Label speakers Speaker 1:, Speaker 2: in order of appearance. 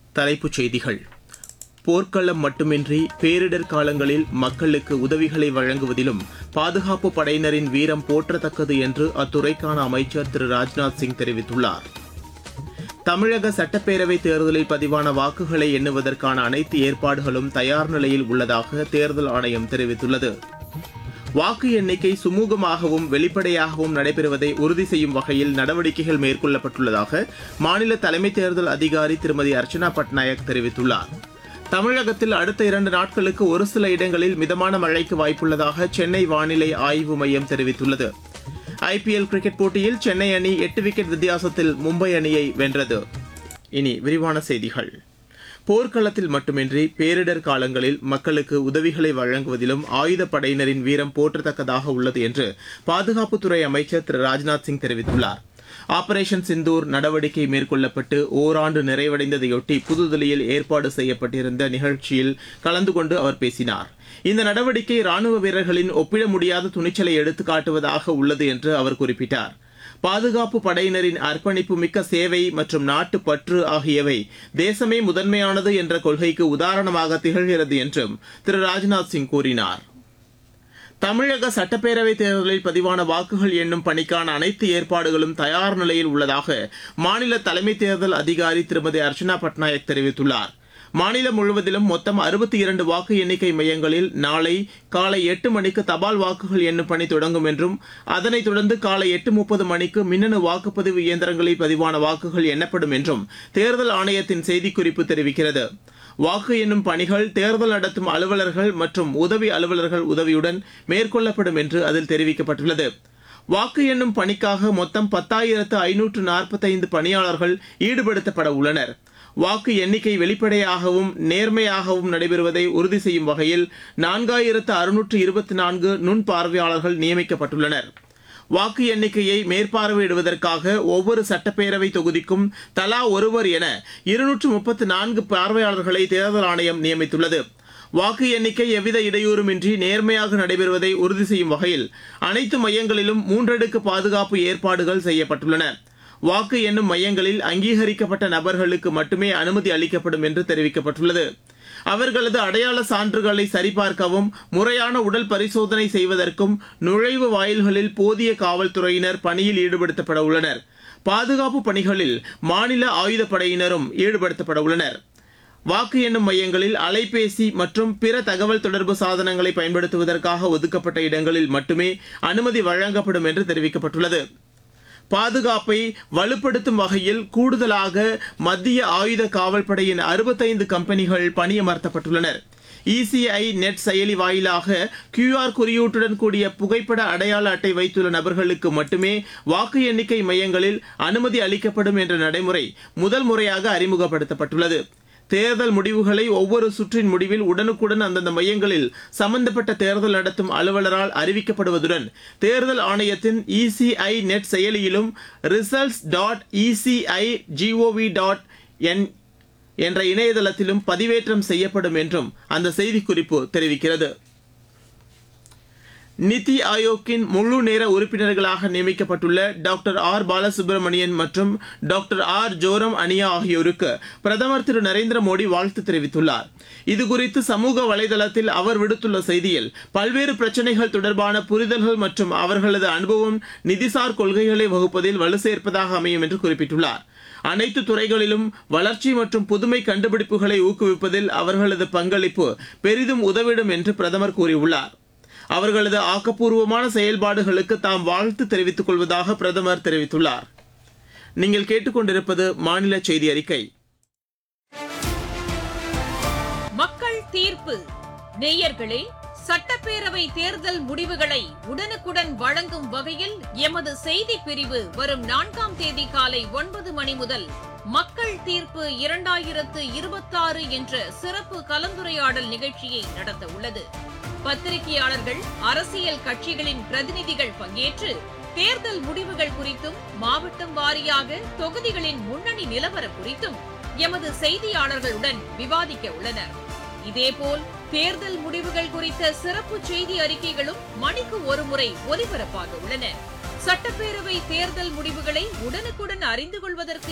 Speaker 1: தலைப்புச் செய்திகள். போர்க்களம் மட்டுமின்றி பேரிடர் காலங்களில் மக்களுக்கு உதவிகளை வழங்குவதிலும் பாதுகாப்பு படையினரின் வீரம் போற்றத்தக்கது என்று அத்துறைக்கான அமைச்சர் திரு ராஜ்நாத் சிங் தெரிவித்துள்ளார். தமிழக சட்டப்பேரவைத் தேர்தலில் பதிவான வாக்குகளை எண்ணுவதற்கான அனைத்து ஏற்பாடுகளும் தயார் நிலையில் உள்ளதாக தேர்தல் ஆணையம் தெரிவித்துள்ளது. வாக்கு எண்ணிக்கை சுமூகமாகவும் வெளிப்படையாகவும் நடைபெறுவதை உறுதி செய்யும் வகையில் நடவடிக்கைகள் மேற்கொள்ளப்பட்டுள்ளதாக மாநில தலைமை தேர்தல் அதிகாரி திருமதி அர்ச்சனா பட்நாயக் தெரிவித்துள்ளார். தமிழகத்தில் அடுத்த 2 நாட்களுக்கு ஒரு சில இடங்களில் மிதமான மழைக்கு வாய்ப்புள்ளதாக சென்னை வானிலை ஆய்வு மையம் தெரிவித்துள்ளது. IPL கிரிக்கெட் போட்டியில் சென்னை அணி 8 விக்கெட் வித்தியாசத்தில் மும்பை அணியை வென்றது. இனி விரிவான செய்திகள். போர்க்களத்தில் மட்டுமின்றி பேரிடர் காலங்களில் மக்களுக்கு உதவிகளை வழங்குவதிலும் ஆயுதப்படையினரின் வீரம் போற்றத்தக்கதாக உள்ளது என்று பாதுகாப்புத்துறை அமைச்சர் திரு ராஜ்நாத் சிங் தெரிவித்துள்ளார். ஆபரேஷன் சிந்தூர் நடவடிக்கை மேற்கொள்ளப்பட்டு ஓராண்டு நிறைவடைந்ததையொட்டி புதுதில்லியில் ஏற்பாடு செய்யப்பட்டிருந்த நிகழ்ச்சியில் கலந்து கொண்டு அவர் பேசினார். இந்த நடவடிக்கை ராணுவ வீரர்களின் ஒப்பிட முடியாத துணிச்சலை எடுத்துக்காட்டுவதாக உள்ளது என்று அவர் குறிப்பிட்டார். பாதுகாப்பு படையினரின் அர்ப்பணிப்பு மிக்க சேவை மற்றும் நாட்டுப்பற்று ஆகியவை தேசமே முதன்மையானது என்ற கொள்கைக்கு உதாரணமாக திகழ்கிறது என்றும் திரு ராஜ்நாத் சிங் கூறினார். தமிழக சட்டப்பேரவைத் தேர்தலில் பதிவான வாக்குகள் எண்ணும் பணிக்கான அனைத்து ஏற்பாடுகளும் தயார் நிலையில் உள்ளதாக மாநில தலைமை தேர்தல் அதிகாரி திருமதி அர்ச்சனா பட்நாயக் தெரிவித்துள்ளார். மாநிலம் முழுவதிலும் மொத்தம் 62 வாக்கு எண்ணிக்கை மையங்களில் நாளை காலை 8 மணிக்கு தபால் வாக்குகள் எண்ணும் பணி தொடங்கும் என்றும் அதனைத் தொடர்ந்து காலை 8:30 மணிக்கு மின்னணு வாக்குப்பதிவு இயந்திரங்களில் பதிவான வாக்குகள் எண்ணப்படும் என்றும் தேர்தல் ஆணையத்தின் செய்திக்குறிப்பு தெரிவிக்கிறது. வாக்கு எண்ணும் பணிகள் தேர்தல் நடத்தும் அலுவலர்கள் மற்றும் உதவி அலுவலர்கள் உதவியுடன் மேற்கொள்ளப்படும் என்று அதில் தெரிவிக்கப்பட்டுள்ளது. வாக்கு எண்ணும் பணிக்காக மொத்தம் 10,545 பணியாளர்கள் ஈடுபடுத்தப்பட உள்ளனர். வாக்கு எண்ணிக்கை வெளிப்படையாகவும் நேர்மையாகவும் நடைபெறுவதை உறுதி செய்யும் வகையில் 4,624 நுண்பார்வையாளர்கள் நியமிக்கப்பட்டுள்ளனர். வாக்கு எண்ணிக்கையை மேற்பார்வையிடுவதற்காக ஒவ்வொரு சட்டப்பேரவை தொகுதிக்கும் தலா ஒருவர் என 234 பார்வையாளர்களை தேர்தல் ஆணையம் நியமித்துள்ளது. வாக்கு எண்ணிக்கை எவ்வித இடையூறுமின்றி நேர்மையாக நடைபெறுவதை உறுதி செய்யும் வகையில் அனைத்து மையங்களிலும் 3 அடுக்கு பாதுகாப்பு ஏற்பாடுகள் செய்யப்பட்டுள்ளன. வாக்கு எண்ணும் மையங்களில் அங்கீகரிக்கப்பட்ட நபர்களுக்கு மட்டுமே அனுமதி அளிக்கப்படும் என்று தெரிவிக்கப்பட்டுள்ளது. அவர்களது அடையாள சான்றுகளை சரிபார்க்கவும் முறையான உடல் பரிசோதனை செய்வதற்கும் நுழைவு வாயில்களில் போதிய காவல்துறையினர் பணியில் ஈடுபடுத்தப்பட உள்ளனர். பாதுகாப்பு பணிகளில் மாநில ஆயுதப்படையினரும் ஈடுபடுத்தப்பட உள்ளனர். வாக்கு எண்ணும் மையங்களில் அலைபேசி மற்றும் பிற தகவல் தொடர்பு சாதனங்களை பயன்படுத்துவதற்காக ஒதுக்கப்பட்ட இடங்களில் மட்டுமே அனுமதி வழங்கப்படும் என்று தெரிவிக்கப்பட்டுள்ளது. பாதுகாப்பை வலுப்படுத்தும் வகையில் கூடுதலாக மத்திய ஆயுத காவல்படையின் 65 கம்பெனிகள் பணியமர்த்தப்பட்டுள்ளனர். ECI நெட் செயலி வாயிலாக QR குறியீட்டுடன் கூடிய புகைப்பட அடையாள அட்டை வைத்துள்ள நபர்களுக்கு மட்டுமே வாக்கு எண்ணிக்கை மையங்களில் அனுமதி அளிக்கப்படும் என்ற நடைமுறை முதல் முறையாக அறிமுகப்படுத்தப்பட்டுள்ளது. தேர்தல் முடிவுகளை ஒவ்வொரு சுற்றின் முடிவில் உடனுக்குடன் அந்தந்த மையங்களில் சம்பந்தப்பட்ட தேர்தல் நடத்தும் அலுவலரால் அறிவிக்கப்படுவதுடன் தேர்தல் ஆணையத்தின் ECI நெட் செயலியிலும் results.eci.gov.in என்ற இணையதளத்திலும் பதிவேற்றம் செய்யப்படும் என்றும் அந்த செய்திக்குறிப்பு தெரிவிக்கிறது. நிதி ஆயோக்கின் முழு நேர உறுப்பினர்களாக நியமிக்கப்பட்டுள்ள டாக்டர் R பாலசுப்ரமணியன் மற்றும் டாக்டர் R ஜோரம் அனியா ஆகியோருக்கு பிரதமர் திரு நரேந்திர மோடி வாழ்த்து தெரிவித்துள்ளார். இதுகுறித்து சமூக வலைதளத்தில் அவர் விடுத்துள்ள செய்தியில் பல்வேறு பிரச்சினைகள் தொடர்பான புரிதல்கள் மற்றும் அவர்களது அனுபவம் நிதிசார் கொள்கைகளை வகுப்பதில் வலு சேர்ப்பதாக அமையும் என்று குறிப்பிட்டுள்ளார். அனைத்து துறைகளிலும் வளர்ச்சி மற்றும் புதுமை கண்டுபிடிப்புகளை ஊக்குவிப்பதில் அவர்களது பங்களிப்பு பெரிதும் உதவிடும் என்று பிரதமர் கூறியுள்ளார். அவர்களது ஆக்கப்பூர்வமான செயல்பாடுகளுக்கு தாம் வாழ்த்து தெரிவித்துக் கொள்வதாக பிரதமர் தெரிவித்துள்ளார். நீங்கள் கேட்டுக்கொண்டிருப்பது மாநில செய்தி அறிக்கை.
Speaker 2: மக்கள் தீர்ப்பு. நேயர்களே, சட்டப்பேரவை தேர்தல் முடிவுகளை உடனுக்குடன் வழங்கும் வகையில் எமது செய்தி பிரிவு வரும் 4ஆம் தேதி காலை 9 மணி முதல் மக்கள் தீர்ப்பு 2026 என்ற சிறப்பு கலந்துரையாடல் நிகழ்ச்சியை நடத்த உள்ளது. பத்திரிகையாளர்கள், அரசியல் கட்சிகளின் பிரதிநிதிகள் பங்கேற்று தேர்தல் முடிவுகள் குறித்தும் மாவட்டம் வாரியாக தொகுதிகளின் முன்னணி நிலவரம் குறித்தும் எமது செய்தியாளர்களுடன் விவாதிக்க உள்ளனர். இதேபோல் தேர்தல் முடிவுகள் குறித்த சிறப்பு செய்தி அறிக்கைகளும் மணிக்கு ஒருமுறை ஒலிபரப்பாக உள்ளன. சட்டப்பேரவை தேர்தல் முடிவுகளை உடனுக்குடன் அறிந்து கொள்வதற்கு